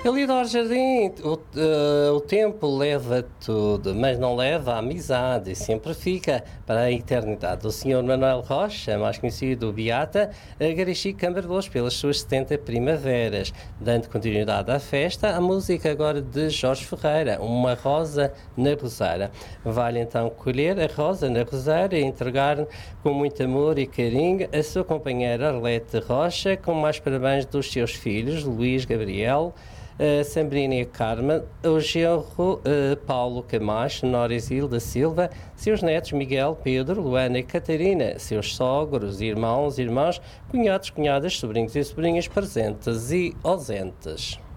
Elidor Jardim, o tempo leva tudo, mas não leva a amizade, e sempre fica para a eternidade. O Sr. Manuel Rocha, mais conhecido Beata, Garichi Camberlos pelas suas 70 primaveras. Dando continuidade à festa, a música agora de Jorge Ferreira, Uma Rosa na Roseira. Vale então colher a rosa na roseira e entregar com muito amor e carinho a sua companheira Arlete Rocha, com mais parabéns dos seus filhos, Luís Gabriel, Sambrina e Carmen, o genro Paulo Camacho, Nora Isilda Silva, seus netos Miguel, Pedro, Luana e Catarina, seus sogros, irmãos, irmãs, cunhados, cunhadas, sobrinhos e sobrinhas presentes e ausentes.